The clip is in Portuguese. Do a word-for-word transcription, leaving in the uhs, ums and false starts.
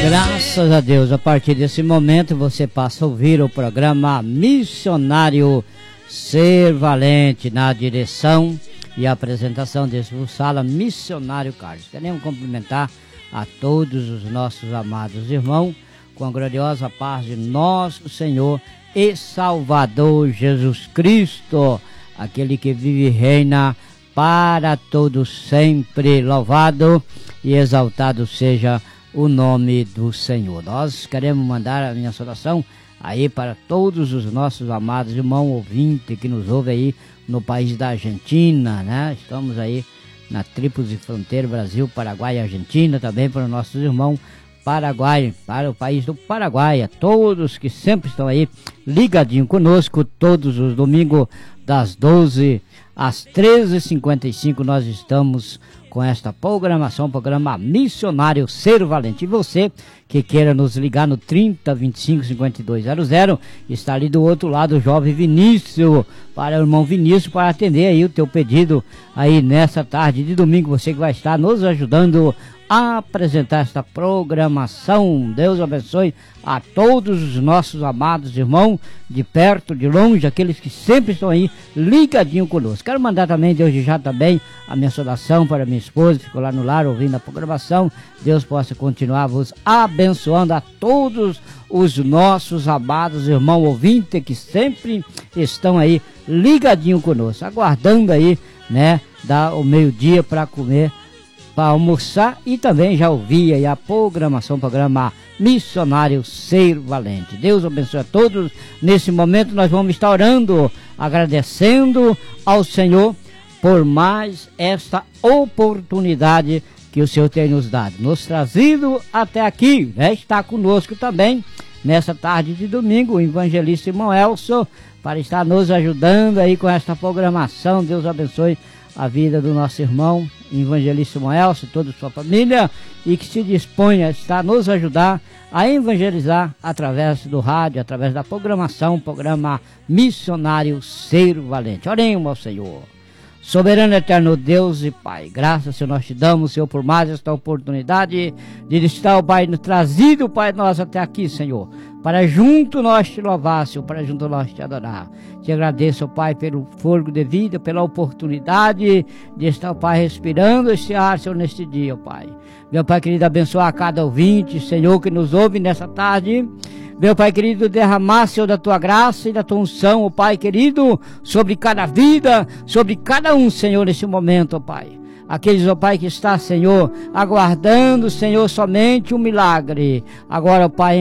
Graças a Deus, a partir desse momento você passa a ouvir o programa Missionário Ser Valente, na direção e apresentação desse sala Missionário Carlos. Queremos cumprimentar a todos os nossos amados irmãos com a gloriosa paz de nosso Senhor e Salvador Jesus Cristo, aquele que vive e reina para todos sempre. Louvado e exaltado seja o nome do Senhor. Nós queremos mandar a minha saudação aí para todos os nossos amados irmãos ouvintes que nos ouvem aí no país da Argentina, né? Estamos aí na tríplice fronteira Brasil, Paraguai e Argentina, também para os nossos irmãos Paraguai, para o país do Paraguai, a todos que sempre estão aí ligadinho conosco, todos os domingos das doze às treze e cinquenta e cinco nós estamos com esta programação, programa Missionário Ser Valente. E você que queira nos ligar no trinta, vinte e cinco, cinquenta e dois zero zero, está ali do outro lado o jovem Vinícius, para o irmão Vinícius, para atender aí o teu pedido aí nessa tarde de domingo, você que vai estar nos ajudando a apresentar esta programação. Deus abençoe a todos os nossos amados irmãos, de perto, de longe, aqueles que sempre estão aí ligadinho conosco. Quero mandar também, desde já também, a minha saudação para minha esposa, que ficou lá no lar ouvindo a programação. Deus possa continuar vos abençoando a todos os nossos amados irmãos ouvintes que sempre estão aí ligadinho conosco, aguardando aí, né, dar o meio-dia para comer, para almoçar, e também já ouvi aí a programação, programa Missionário Ser Valente. Deus abençoe a todos. Nesse momento nós vamos estar orando, agradecendo ao Senhor por mais esta oportunidade que o Senhor tem nos dado, nos trazido até aqui, né? Está conosco também nessa tarde de domingo o evangelista irmão Elson, para estar nos ajudando aí com esta programação. Deus abençoe a vida do nosso irmão evangelista Elcio, toda a sua família, e que se disponha a estar nos ajudar a evangelizar através do rádio, através da programação, programa Missionário Ser Valente. Oremos ao Senhor. Soberano eterno Deus e Pai, graças Senhor nós te damos, Senhor, por mais esta oportunidade de estar, Pai, nos trazido, Pai, nós até aqui, Senhor, para junto nós te louvar, Senhor, para junto nós te adorar. Te agradeço, Pai, pelo fôlego de vida, pela oportunidade de estar, Pai, respirando esse ar, Senhor, neste dia, Pai. Meu Pai querido, abençoar cada ouvinte, Senhor, que nos ouve nessa tarde. Meu Pai querido, derramar, Senhor, da tua graça e da tua unção, ó Pai querido, sobre cada vida, sobre cada um, Senhor, nesse momento, ó Pai. Aqueles, ó Pai, que está, Senhor, aguardando, Senhor, somente um milagre. Agora, ó Pai,